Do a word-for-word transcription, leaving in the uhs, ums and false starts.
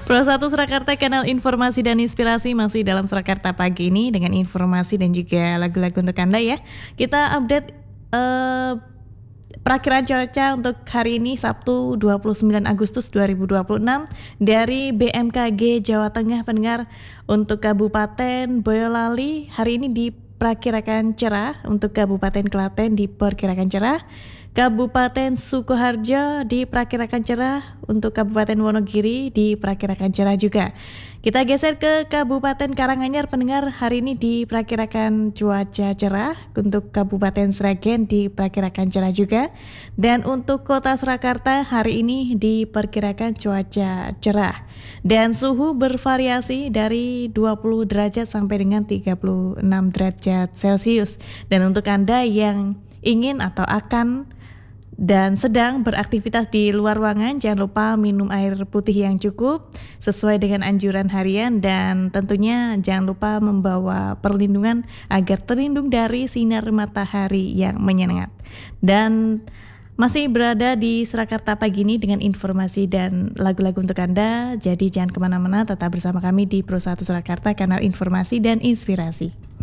Pro satu Surakarta, kanal informasi dan inspirasi, masih dalam Surakarta pagi ini dengan informasi dan juga lagu-lagu untuk Anda ya. Kita update uh, perakiraan cuaca untuk hari ini Sabtu dua puluh sembilan Agustus dua ribu dua puluh enam dari B M K G Jawa Tengah. Pendengar, untuk Kabupaten Boyolali hari ini diperkirakan cerah, untuk Kabupaten Klaten diperkirakan cerah, Kabupaten Sukoharjo diperkirakan cerah, untuk Kabupaten Wonogiri diperkirakan cerah juga. Kita geser ke Kabupaten Karanganyar. Pendengar, hari ini diperkirakan cuaca cerah, untuk Kabupaten Sragen diperkirakan cerah juga, dan untuk Kota Surakarta hari ini diperkirakan cuaca cerah dan suhu bervariasi dari dua puluh derajat sampai dengan tiga puluh enam derajat Celcius. Dan untuk Anda yang ingin atau akan dan sedang beraktivitas di luar ruangan, jangan lupa minum air putih yang cukup sesuai dengan anjuran harian, dan tentunya jangan lupa membawa perlindungan agar terlindung dari sinar matahari yang menyengat. Dan masih berada di Surakarta pagi ini dengan informasi dan lagu-lagu untuk Anda, jadi jangan kemana-mana, tetap bersama kami di Pro satu Surakarta, kanal informasi dan inspirasi.